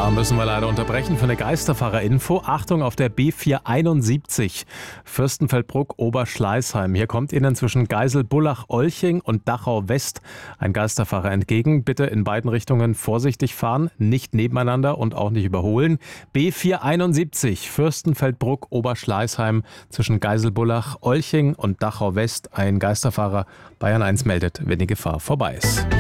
Da müssen wir leider unterbrechen für eine Geisterfahrer-Info. Achtung auf der B471 Fürstenfeldbruck-Oberschleißheim. Hier kommt Ihnen zwischen Geiselbullach-Olching und Dachau-West ein Geisterfahrer entgegen. Bitte in beiden Richtungen vorsichtig fahren, nicht nebeneinander und auch nicht überholen. B471 Fürstenfeldbruck-Oberschleißheim zwischen Geiselbullach-Olching und Dachau-West. Ein Geisterfahrer. Bayern 1 meldet, wenn die Gefahr vorbei ist.